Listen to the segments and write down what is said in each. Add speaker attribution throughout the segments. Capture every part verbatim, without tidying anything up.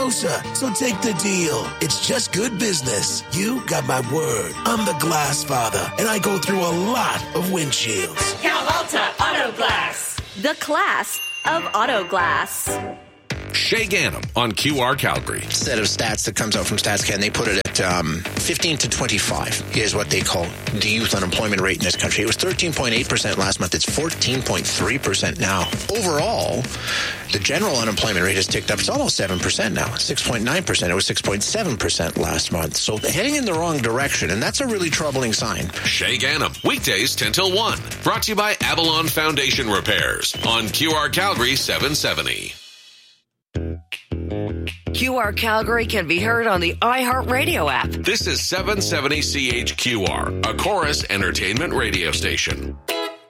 Speaker 1: closer, so take the deal. It's just good business. You got my word. I'm the glass father, and I go through a lot of windshields.
Speaker 2: Cal Alta Auto Glass.
Speaker 3: The class of auto glass.
Speaker 4: Shay Gannam on Q R Calgary.
Speaker 5: Set of stats that comes out from StatsCan, they put it at um, fifteen to twenty-five is what they call the youth unemployment rate in this country. It was thirteen point eight percent last month. It's fourteen point three percent now. Overall, the general unemployment rate has ticked up. It's almost seven percent now, six point nine percent. It was six point seven percent last month. So heading in the wrong direction, and that's a really troubling sign.
Speaker 4: Shay Gannam, weekdays ten till one. Brought to you by Avalon Foundation Repairs on Q R Calgary seven seventy.
Speaker 6: Q R Calgary can be heard on the iHeartRadio app.
Speaker 4: This is seven seventy C H Q R, a Chorus entertainment radio station.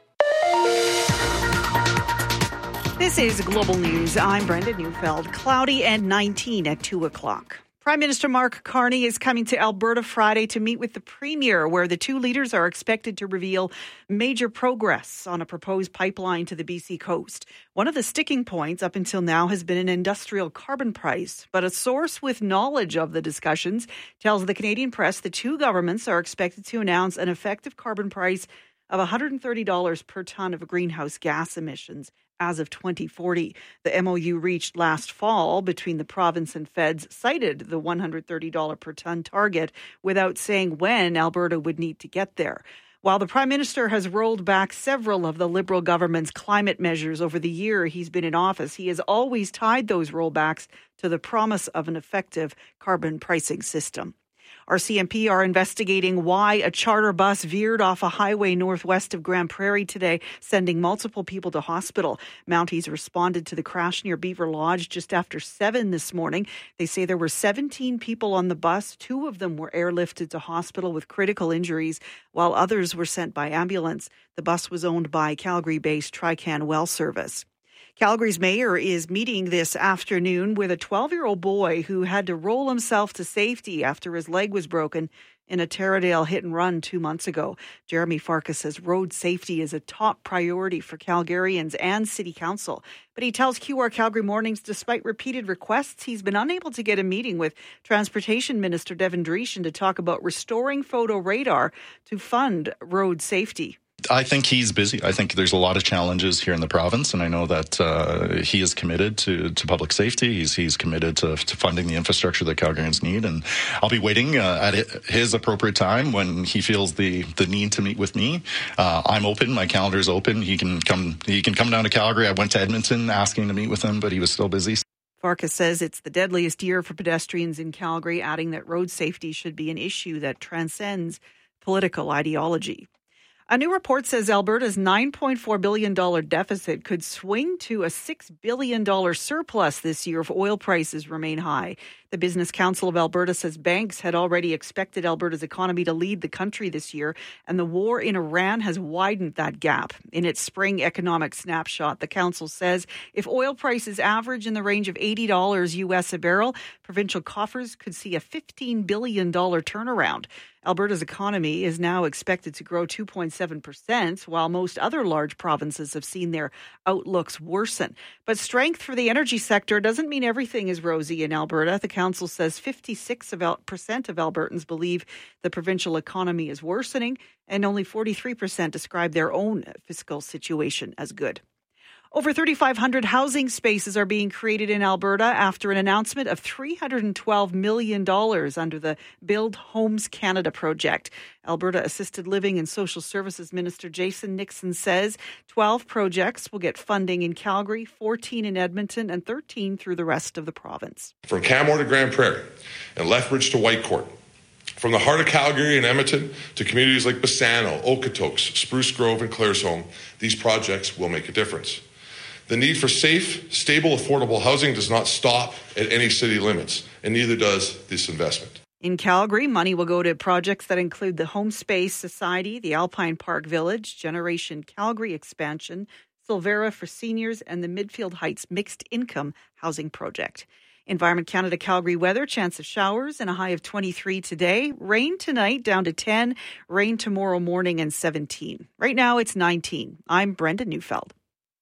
Speaker 7: This is Global News. I'm Brenda Neufeld. Cloudy and nineteen at two o'clock. Prime Minister Mark Carney is coming to Alberta Friday to meet with the Premier, where the two leaders are expected to reveal major progress on a proposed pipeline to the B C coast. One of the sticking points up until now has been an industrial carbon price, but a source with knowledge of the discussions tells the Canadian press the two governments are expected to announce an effective carbon price of one hundred thirty dollars per tonne of greenhouse gas emissions as of twenty forty. The M O U reached last fall between the province and feds cited the one hundred thirty dollars per tonne target without saying when Alberta would need to get there. While the Prime Minister has rolled back several of the Liberal government's climate measures over the year he's been in office, he has always tied those rollbacks to the promise of an effective carbon pricing system. R C M P are investigating why a charter bus veered off a highway northwest of Grand Prairie today, sending multiple people to hospital. Mounties responded to the crash near Beaver Lodge just after seven this morning. They say there were seventeen people on the bus. Two of them were airlifted to hospital with critical injuries, while others were sent by ambulance. The bus was owned by Calgary-based Trican Well Service. Calgary's mayor is meeting this afternoon with a twelve-year-old boy who had to roll himself to safety after his leg was broken in a Taradale hit and run two months ago. Jeremy Farkas says road safety is a top priority for Calgarians and City Council. But he tells Q R Calgary Mornings, despite repeated requests, he's been unable to get a meeting with Transportation Minister Devin Dreeshen to talk about restoring photo radar to fund road safety.
Speaker 8: I think he's busy. I think there's a lot of challenges here in the province, and I know that uh, he is committed to, to public safety. He's he's committed to, to funding the infrastructure that Calgarians need, and I'll be waiting uh, at his appropriate time when he feels the, the need to meet with me. Uh, I'm open. My calendar is open. He can come. He can come down to Calgary. I went to Edmonton asking to meet with him, but he was still busy.
Speaker 7: Farkas says it's the deadliest year for pedestrians in Calgary, adding that road safety should be an issue that transcends political ideology. A new report says Alberta's nine point four billion dollars deficit could swing to a six billion dollars surplus this year if oil prices remain high. The Business Council of Alberta says banks had already expected Alberta's economy to lead the country this year, and the war in Iran has widened that gap. In its spring economic snapshot, the council says if oil prices average in the range of eighty dollars U S a barrel, provincial coffers could see a fifteen billion dollars turnaround. Alberta's economy is now expected to grow two point seven percent, while most other large provinces have seen their outlooks worsen. But strength for the energy sector doesn't mean everything is rosy in Alberta. The council says fifty-six percent of Albertans believe the provincial economy is worsening, and only forty-three percent describe their own fiscal situation as good. Over thirty-five hundred housing spaces are being created in Alberta after an announcement of three hundred twelve million dollars under the Build Homes Canada project. Alberta Assisted Living and Social Services Minister Jason Nixon says twelve projects will get funding in Calgary, fourteen in Edmonton, and thirteen through the rest of the province.
Speaker 9: From Canmore to Grand Prairie and Lethbridge to Whitecourt, from the heart of Calgary and Edmonton to communities like Bassano, Okotoks, Spruce Grove, and Claresholm, these projects will make a difference. The need for safe, stable, affordable housing does not stop at any city limits, and neither does this investment.
Speaker 7: In Calgary, money will go to projects that include the Home Space Society, the Alpine Park Village, Generation Calgary expansion, Silvera for seniors, and the Midfield Heights Mixed Income Housing Project. Environment Canada Calgary weather, chance of showers and a high of twenty-three today. Rain tonight down to ten, rain tomorrow morning and seventeen. Right now it's nineteen. I'm Brenda Neufeld.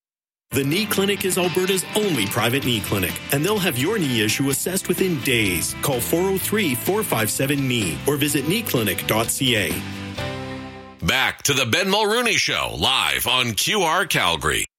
Speaker 10: The Knee Clinic is Alberta's only private knee clinic, and they'll have your knee issue assessed within days. Call four oh three, four five seven, K N E E or visit knee clinic dot c a.
Speaker 4: Back to the Ben Mulrooney Show, live on Q R Calgary.